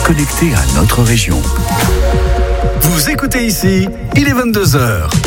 connecté à notre région. Vous écoutez ici, il est 22h.